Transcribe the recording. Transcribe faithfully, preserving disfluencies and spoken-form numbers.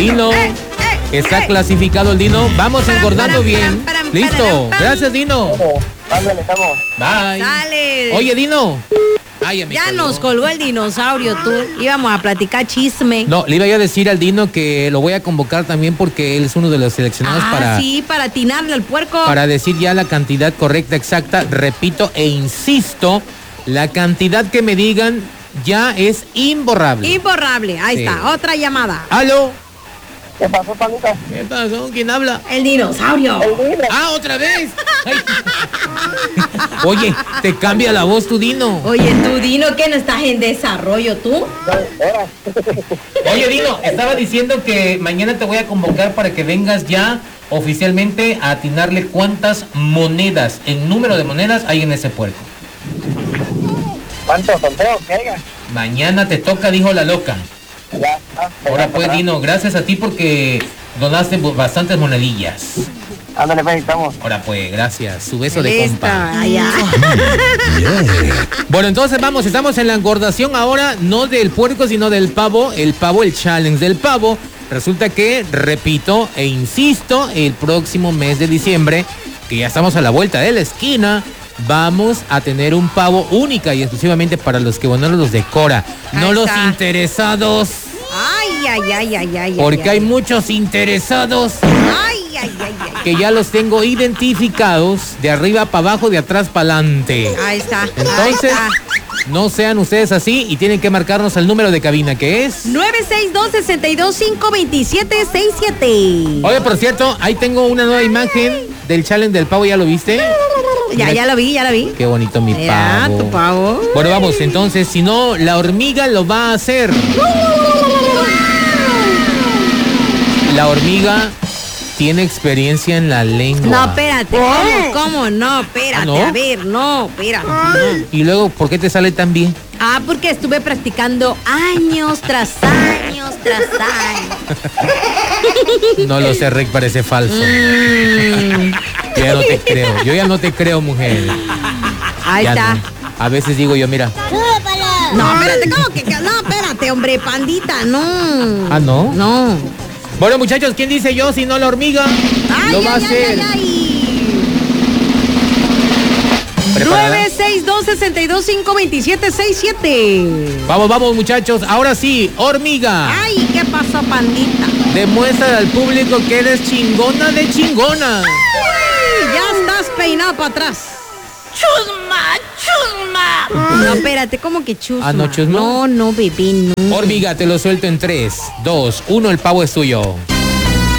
Dino. Eh, eh, Está eh. clasificado el Dino. Vamos Param, engordando param, bien. param, param, Listo. param, param. Gracias, Dino. Ándale, estamos. Bye. Dale. Oye, Dino. Ay, ya me Ya colgó. nos colgó el dinosaurio, tú. Íbamos a platicar chisme. No, le iba yo a decir al Dino que lo voy a convocar también porque él es uno de los seleccionados ah, para, sí, para atinarle al puerco. para decir ya la cantidad correcta, exacta. Repito e insisto, la cantidad que me digan ya es imborrable. Imborrable. Ahí Sí. está, otra llamada. ¿Aló? ¿Qué pasó, Panita? ¿Qué pasó? ¿Quién habla? El dinosaurio. El Dino. ¡Ah, otra vez! Ay. Oye, te cambia la voz tu Dino. Oye, tú, Dino, que no estás en desarrollo, tú. Era. Oye, Dino, estaba diciendo que mañana te voy a convocar para que vengas ya oficialmente a atinarle cuántas monedas, en número de monedas hay en ese puerco. ¿Cuánto conteo? Caiga. Mañana te toca, dijo la loca. Ya. Ah, Ahora venga, pues, para Dino, gracias a ti porque donaste bastantes monedillas. atrás. Ándale, pues, estamos. Ahora pues, gracias. Su beso de Listo, compa. allá. Bueno, entonces vamos, estamos en la engordación ahora, no del puerco, sino del pavo. El pavo, el challenge del pavo. Resulta que, repito e insisto, el próximo mes de diciembre, que ya estamos a la vuelta de la esquina, vamos a tener un pavo única y exclusivamente para los que, bueno, los decora, no Ahí los está. interesados, Ay, ay, ay, ay, ay. porque ay, hay ay. muchos interesados Ay, ay, ay, ay. que ya los tengo identificados de arriba para abajo, de atrás para adelante. Ahí está. ahí Entonces, está. no sean ustedes así y tienen que marcarnos el número de cabina, que es... nueve seis dos, seis dos cinco, dos siete seis siete. Oye, por cierto, ahí tengo una nueva imagen del challenge del pavo, ¿ya lo viste? Ya, ya lo vi, ya lo vi. Qué bonito mi Ya, pavo. tu pavo. Bueno, vamos, entonces, si no, la hormiga lo va a hacer. La hormiga tiene experiencia en la lengua. No, espérate. ¿Cómo? ¿Cómo? No, espérate. ¿Ah, no? A ver, no, espérate. no. Y luego, ¿por qué te sale tan bien? Ah, porque estuve practicando años tras años tras años. No lo sé, Rick, parece falso. Mm, Yo ya no te creo. Yo ya no te creo, mujer. ahí Ya está. no. A veces digo yo, mira. No, espérate, ¿cómo que? que- No, espérate, hombre, pandita, no. Ah, ¿no? No. Bueno, muchachos, ¿quién dice yo si no la hormiga? Ay, lo va ay, a hacer. ay, ay, ¿Preparada? nueve seis dos, seis dos cinco, dos siete seis siete. Vamos, vamos, muchachos. Ahora sí, hormiga. Ay, ¿qué pasó, pandita? Demuestra al público que eres chingona de chingona. Ay, ya estás peinado para atrás. ¡Chusma! ¡Chusma! No, espérate, ¿cómo que chusma? Ah, ¿no, chusma? No, no, bebé, no. Hormiga, te lo suelto en tres, dos, uno, el pavo es tuyo.